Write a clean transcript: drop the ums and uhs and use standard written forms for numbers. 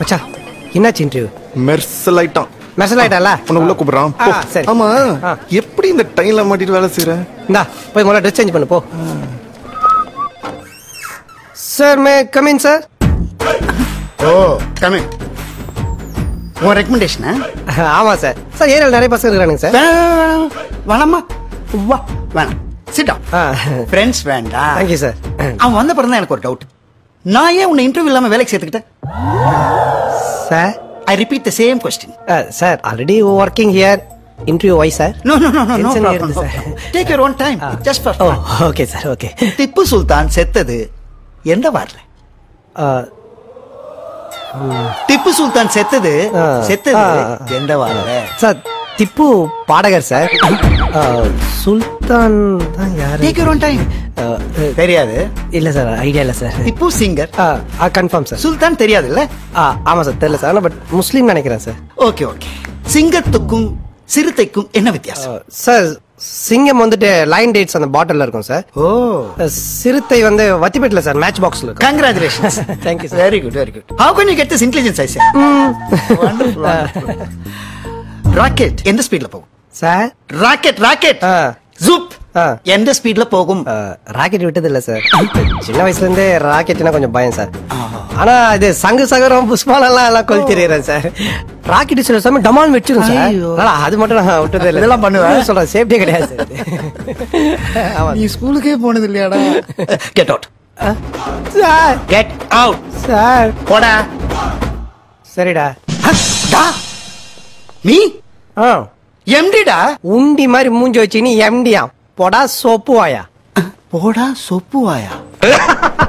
மச்சான் என்னாச்சு இன்டர்வியூ? மெர்சல் ஆயிட்டான். மெசேஜ் ஆயிட்டால? உன்னை உள்ள கூப்பிடுறான். சரி. ஆமா, எப்படி இந்த டைம்ல மாட்டிட்டு வேலை செய்யற? இந்தா போய் முதல்ல ட்ரெஸ் சேஞ்ச் பண்ணு போ. Sir may come in sir. O come in. உன் ரெக்கமெண்டேஷனா? ஆமா சார். சார் ஏரியால நிறைய பசங்க இருக்கானுங்க சார். வேணாமா? வா வேணாம். Sit down. ஃப்ரெண்ட்ஸ் வேண்டாம். Thank you sir. அவன் வந்த பிறகு தான் எனக்கு ஒரு டவுட். நான் ஏன் உன்னை இன்டர்வியூ இல்லாம வேலைக்கு சேர்த்துக்கிட்டேன்? Sir I repeat the same question. Sir already working here. Interview why sir? No Tension problem. ஏறுது sir. Take your own time. Just for fun. Okay sir okay. Tipu Sultan செத்தது எந்த வார்ல? திப்பு சுல்தான் செத்தது எந்த வார்ல? சார் திப்பு பாடகர் சார். சுல்தான் தான் யாரு? Take your own time. தெரியாது? இல்ல சார் ஐடியா இல்ல sir. Tipu singer. Confirm sir. சுல்தான் தெரியாது இல்ல? ஆமா சார் தெரியல சார். பட் முஸ்லீம் நினைக்கிறேன் சார். Okay okay. சிங்கத்துக்கும் சிறுத்தைக்கும் என்ன வித்தியாசம்? சார் சிங்கம் வந்துட்டு லைன் டேட்ஸ் அந்த பாட்டில்ல இருக்கும் சார். ஓ. சிறுத்தை வந்து வத்திப்பேட்ல சார் மேட்ச் பாக்ஸ்ல இருக்கும். Congratulations. Thank you sir. Very good, very good. How can you get this intelligence, I say? Wonderful. Rocket எந்த ஸ்பீட்ல போகும் சார்? ராக்கெட் ஜூப் எந்த ஸ்பீட்ல போகும்? ராக்கெட் விட்டது இல்ல சார். சின்ன வயசுல இருந்தே ராக்கெட்னா கொஞ்சம் பயம் சார். ஆனா இது சங்கு சகரம் புஷ்பாலெல்லாம் எல்லாம் கொளுத்திடுறேன் சார். ராக்கெட் சில சமயம் டமால் வெச்சிரும் சார். ஆனா அது மட்டும் நான் விட்டது இல்ல. இதெல்லாம் பண்ணுவேன் சொல்றேன். சேஃப்டி கிடையாது சார். ஆமா. நீ ஸ்கூலுக்கே போனது இல்லையாடா? Get out sir. Get out sir போடா. சரிடா. நீ எம்டிடா? உண்டி மாதிரி மூஞ்சி வச்சு நீ எம்டியா? போடா சோப்பு வாயா. போடா சொப்பு வாயா.